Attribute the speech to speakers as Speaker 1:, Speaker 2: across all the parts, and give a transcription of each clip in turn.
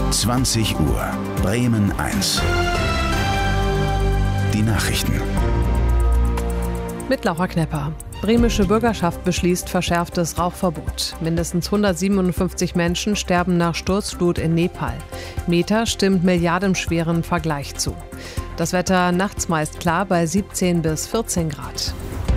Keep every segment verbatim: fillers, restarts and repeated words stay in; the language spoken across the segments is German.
Speaker 1: zwanzig Uhr, Bremen eins. Die Nachrichten.
Speaker 2: Mit Laura Knepper. Bremische Bürgerschaft beschließt verschärftes Rauchverbot. Mindestens hundertsiebenundfünfzig Menschen sterben nach Sturzflut in Nepal. Meta stimmt milliardenschweren Vergleich zu. Das Wetter nachts meist klar bei siebzehn bis vierzehn Grad.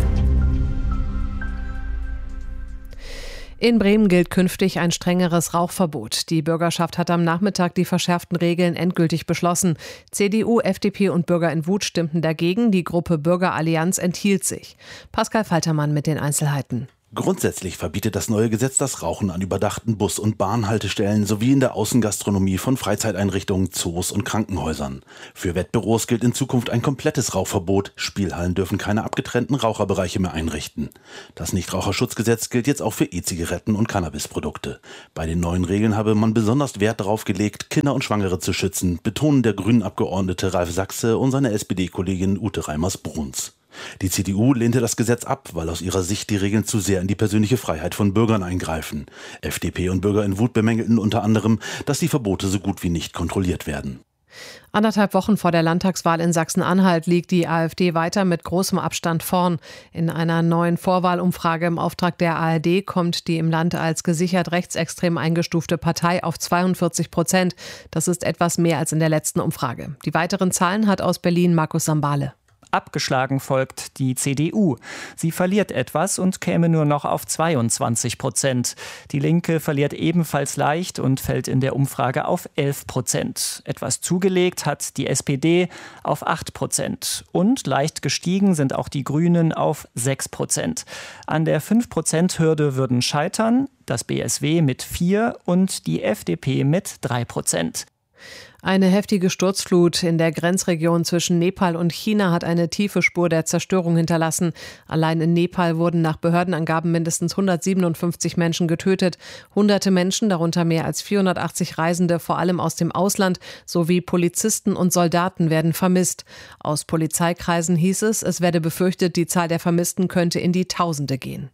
Speaker 2: In Bremen gilt künftig ein strengeres Rauchverbot. Die Bürgerschaft hat am Nachmittag die verschärften Regeln endgültig beschlossen. C D U, F D P und Bürger in Wut stimmten dagegen. Die Gruppe Bürgerallianz enthielt sich. Pascal Faltermann mit den Einzelheiten.
Speaker 3: Grundsätzlich verbietet das neue Gesetz das Rauchen an überdachten Bus- und Bahnhaltestellen sowie in der Außengastronomie von Freizeiteinrichtungen, Zoos und Krankenhäusern. Für Wettbüros gilt in Zukunft ein komplettes Rauchverbot. Spielhallen dürfen keine abgetrennten Raucherbereiche mehr einrichten. Das Nichtraucherschutzgesetz gilt jetzt auch für E-Zigaretten und Cannabisprodukte. Bei den neuen Regeln habe man besonders Wert darauf gelegt, Kinder und Schwangere zu schützen, betonen der Grünen-Abgeordnete Ralf Sachse und seine S P D-Kollegin Ute Reimers-Bruns. Die C D U lehnte das Gesetz ab, weil aus ihrer Sicht die Regeln zu sehr in die persönliche Freiheit von Bürgern eingreifen. F D P und Bürger in Wut bemängelten unter anderem, dass die Verbote so gut wie nicht kontrolliert werden.
Speaker 2: Anderthalb Wochen vor der Landtagswahl in Sachsen-Anhalt liegt die AfD weiter mit großem Abstand vorn. In einer neuen Vorwahlumfrage im Auftrag der A R D kommt die im Land als gesichert rechtsextrem eingestufte Partei auf zweiundvierzig Prozent. Das ist etwas mehr als in der letzten Umfrage. Die weiteren Zahlen hat aus Berlin Markus Sambale.
Speaker 4: Abgeschlagen folgt die C D U. Sie verliert etwas und käme nur noch auf zweiundzwanzig Prozent. Die Linke verliert ebenfalls leicht und fällt in der Umfrage auf elf Prozent. Etwas zugelegt hat die S P D auf acht Prozent. Und leicht gestiegen sind auch die Grünen auf sechs Prozent. An der fünf Prozent Hürde würden scheitern das B S W mit vier und die F D P mit drei Prozent.
Speaker 2: Eine heftige Sturzflut in der Grenzregion zwischen Nepal und China hat eine tiefe Spur der Zerstörung hinterlassen. Allein in Nepal wurden nach Behördenangaben mindestens hundertsiebenundfünfzig Menschen getötet. Hunderte Menschen, darunter mehr als vierhundertachtzig Reisende, vor allem aus dem Ausland, sowie Polizisten und Soldaten werden vermisst. Aus Polizeikreisen hieß es, es werde befürchtet, die Zahl der Vermissten könnte in die Tausende gehen.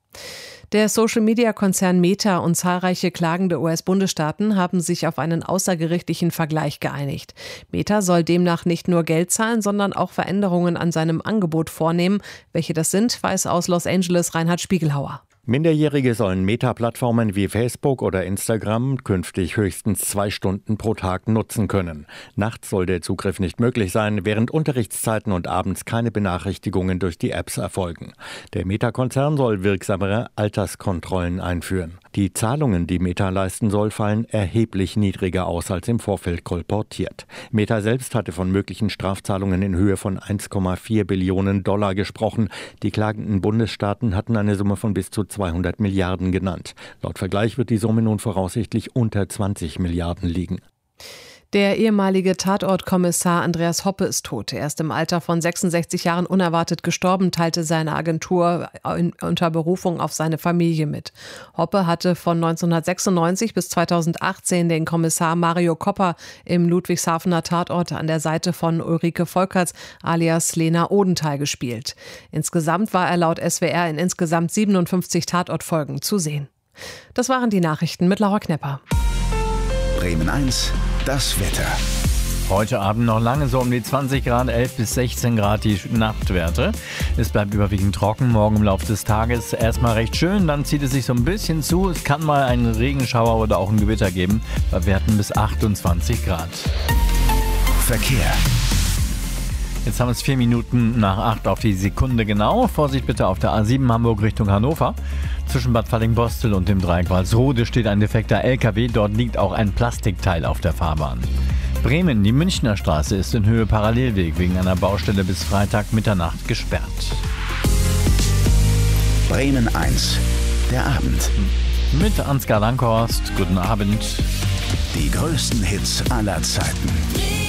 Speaker 2: Der Social-Media-Konzern Meta und zahlreiche klagende U S-Bundesstaaten haben sich auf einen außergerichtlichen Vergleich geeinigt. Meta soll demnach nicht nur Geld zahlen, sondern auch Veränderungen an seinem Angebot vornehmen. Welche das sind, weiß aus Los Angeles Reinhard Spiegelhauer.
Speaker 5: Minderjährige sollen Meta-Plattformen wie Facebook oder Instagram künftig höchstens zwei Stunden pro Tag nutzen können. Nachts soll der Zugriff nicht möglich sein, während Unterrichtszeiten und abends keine Benachrichtigungen durch die Apps erfolgen. Der Meta-Konzern soll wirksamere Alterskontrollen einführen. Die Zahlungen, die Meta leisten soll, fallen erheblich niedriger aus als im Vorfeld kolportiert. Meta selbst hatte von möglichen Strafzahlungen in Höhe von eins Komma vier Billionen Dollar gesprochen. Die klagenden Bundesstaaten hatten eine Summe von bis zu zweihundert Milliarden genannt. Laut Vergleich wird die Summe nun voraussichtlich unter zwanzig Milliarden liegen.
Speaker 2: Der ehemalige Tatortkommissar Andreas Hoppe ist tot. Er ist im Alter von sechsundsechzig Jahren unerwartet gestorben, teilte seine Agentur in, unter Berufung auf seine Familie mit. Hoppe hatte von neunzehnhundertsechsundneunzig bis zweitausendachtzehn den Kommissar Mario Kopper im Ludwigshafener Tatort an der Seite von Ulrike Volkerts alias Lena Odenthal gespielt. Insgesamt war er laut S W R in insgesamt siebenundfünfzig Tatortfolgen zu sehen. Das waren die Nachrichten mit Laura Knepper.
Speaker 1: Bremen eins. Das Wetter.
Speaker 6: Heute Abend noch lange so um die zwanzig Grad, elf bis sechzehn Grad die Nachtwerte. Es bleibt überwiegend trocken, morgen im Laufe des Tages erstmal recht schön, dann zieht es sich so ein bisschen zu. Es kann mal einen Regenschauer oder auch ein Gewitter geben, bei Werten bis achtundzwanzig Grad.
Speaker 1: Verkehr.
Speaker 6: Jetzt haben wir es vier Minuten nach acht auf die Sekunde genau. Vorsicht bitte auf der A sieben Hamburg Richtung Hannover. Zwischen Bad Falling-Bostel und dem Dreieck Walsrode steht ein defekter L K W. Dort liegt auch ein Plastikteil auf der Fahrbahn. Bremen, die Münchner Straße ist in Höhe Parallelweg wegen einer Baustelle bis Freitag Mitternacht gesperrt.
Speaker 1: Bremen eins, der Abend.
Speaker 6: Mit Ansgar Lankhorst, guten Abend.
Speaker 1: Die größten Hits aller Zeiten.